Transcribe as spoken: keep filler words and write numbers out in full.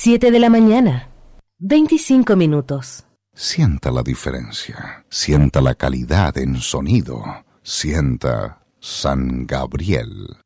Siete de la mañana. Veinticinco minutos. Sienta la diferencia. Sienta la calidad en sonido. Sienta San Gabriel.